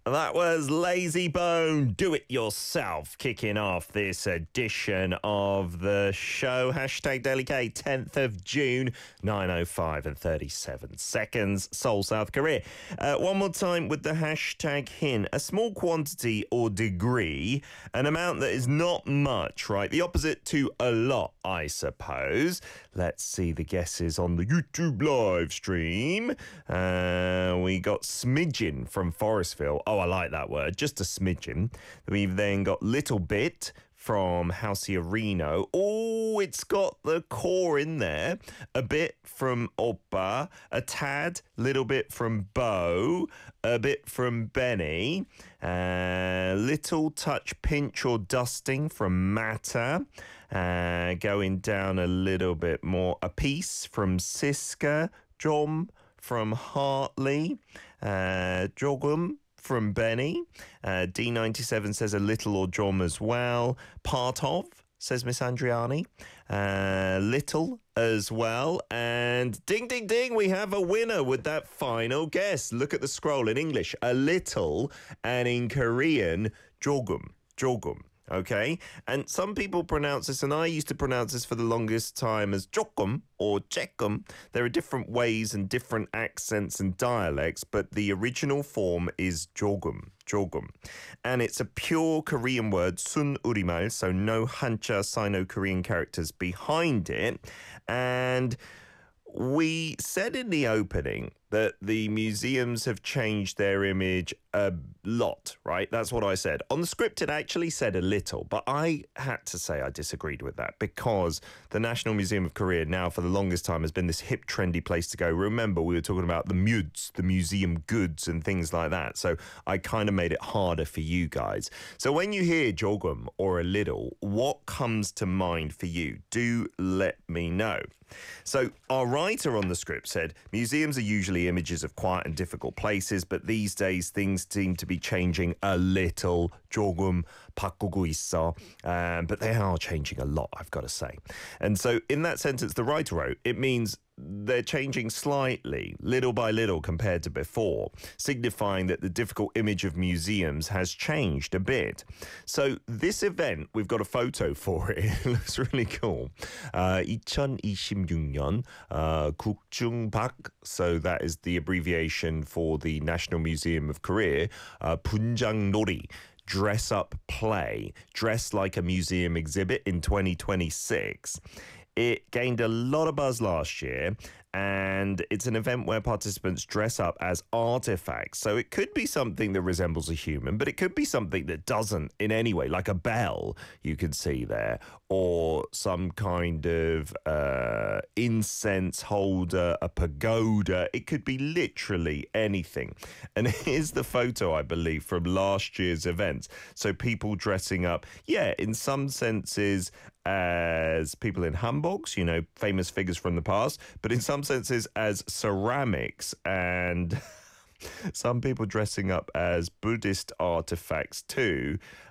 That was Lazy Bone, Do It Yourself, kicking off this edition of the show. Hashtag Daily K, 10th of June, 9:05 and 37 seconds, Seoul, South Korea. One more time with the hashtag HIN. A small quantity or degree, an amount that is not much, right? The opposite to a lot, I suppose. Let's see the guesses on the YouTube live stream. We got smidgen from Forestville. Oh, I like that word. Just a smidgen. We've then got little bit from Halciarino. Oh, it's got the core in there. A bit from Oppa. A tad, little bit from Bo. A bit from Benny. Little touch, pinch or dusting from Mata. Going down a little bit more. A piece from Siska. Jom from Hartley. Jogum from Benny. D97 says a little or Jom as well. Part of, says Miss Andriani. Little as well. And ding, ding, ding, we have a winner with that final guess. Look at the scroll in English. A little, and in Korean, jogum. Jogum. Okay, and some people pronounce this, and I used to pronounce this for the longest time as jokum or jekum. There are different ways and different accents and dialects, but the original form is jogum. Jogum. And it's a pure Korean word, sun urimal, so no Hanja Sino-Korean characters behind it. And we said in the opening that the museums have changed their image a lot, right? That's what I said. On the script, it actually said a little, but I had to say I disagreed with that because the National Museum of Korea now for the longest time has been this hip, trendy place to go. Remember, we were talking about the muds, the museum goods and things like that. So I kind of made it harder for you guys. So when you hear jogum or a little, what comes to mind for you? Do let me know. So our writer on the script said, museums are usually images of quiet and difficult places, but these days things seem to be changing a little. 조금 바꾸고 있어. But they are changing a lot, I've got to say. And so in that sentence the writer wrote, it means they're changing slightly, little by little compared to before, signifying that the difficult image of museums has changed a bit. So this event, we've got a photo for it. It looks really cool. 2026년 국중박, so that is the abbreviation for the National Museum of Korea, 분장놀이. Dress up play, dress like a museum exhibit in 2026. It gained a lot of buzz last year, and it's an event where participants dress up as artifacts. So it could be something that resembles a human, but it could be something that doesn't in any way, like a bell you can see there, or some kind of incense holder, a pagoda. It could be literally anything. And here's the photo, I believe, from last year's events. So people dressing up, yeah, in some senses as people in hanboks, you know, famous figures from the past, but in some senses as ceramics, and some people dressing up as Buddhist artifacts too.